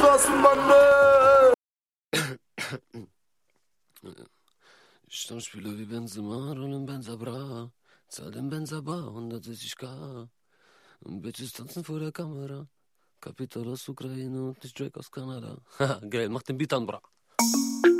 Straßenbande. Stammspieler wie Benzema, rollen Benza Bra, zahl den Benza Bar, 160k. Bitches tanzen vor der Kamera. Kapital aus Ukraine und ich Drake aus Kanada. Haha, geil, mach den Beat an, bra.